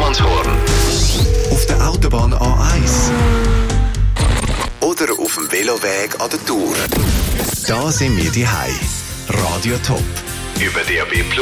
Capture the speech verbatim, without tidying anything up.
Kantonshorn. Auf der Autobahn A eins. Oder auf dem Veloweg an der Tour. Da sind wir die Hei. Radio Top. Über D A B Plus.